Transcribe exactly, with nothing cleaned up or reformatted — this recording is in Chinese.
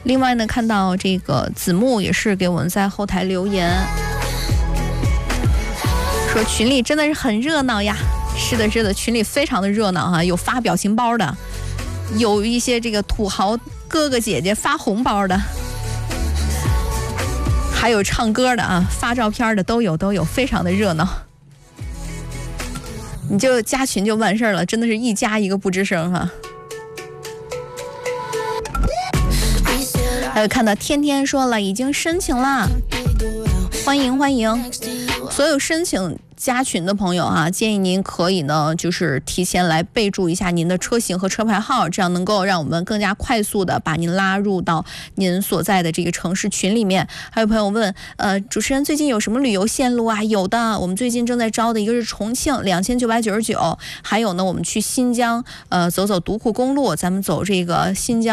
另外呢，看到这个子木也是给我们在后台留言，说群里真的是很热闹呀。是的，是的，群里非常的热闹哈、啊，有发表情包的，有一些这个土豪哥哥姐姐发红包的，还有唱歌的啊，发照片的都有都有，非常的热闹。你就加群就完事儿了，真的是一加一个不吱声哈、啊。还有看到天天说了已经申请了，欢迎欢迎，所有申请加群的朋友啊，建议您可以呢，就是提前来备注一下您的车型和车牌号，这样能够让我们更加快速的把您拉入到您所在的这个城市群里面。还有朋友问，呃，主持人最近有什么旅游线路啊？有的，我们最近正在招的一个是重庆两千九百九十九，还有呢，我们去新疆，呃，走走独库公路，咱们走这个新疆。